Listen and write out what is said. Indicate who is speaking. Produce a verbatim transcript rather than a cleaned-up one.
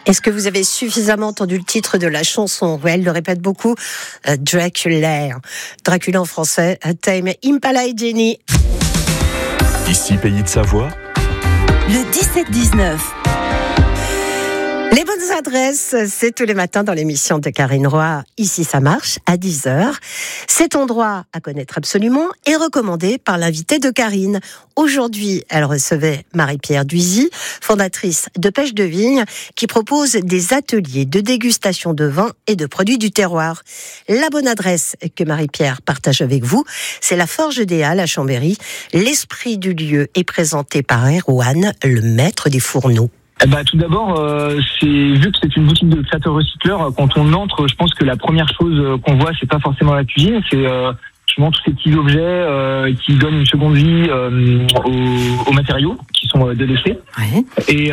Speaker 1: Est-ce que vous avez suffisamment entendu le titre de la chanson? Elle le répète beaucoup. euh, Dracula. Dracula en français. Tame Impala et Jenny.
Speaker 2: Ici, Pays de Savoie.
Speaker 3: Le dix-sept dix-neuf.
Speaker 1: Les bonnes adresses, c'est tous les matins dans l'émission de Karine Roy. Ici, ça marche, à dix heures. Cet endroit à connaître absolument est recommandé par l'invité de Karine. Aujourd'hui, elle recevait Marie-Pierre Duisy, fondatrice de Pêche de Vigne, qui propose des ateliers de dégustation de vins et de produits du terroir. La bonne adresse que Marie-Pierre partage avec vous, c'est la Forge des Halles à Chambéry. L'esprit du lieu est présenté par Erwan, le maître des fourneaux.
Speaker 4: Eh ben, tout d'abord, euh, c'est vu que c'est une boutique de créateurs recycleurs, quand on entre, je pense que la première chose qu'on voit, c'est pas forcément la cuisine, c'est euh, justement tous ces petits objets euh, qui donnent une seconde vie euh, aux, aux matériaux qui sont euh, délaissés.
Speaker 1: Ouais.
Speaker 4: Et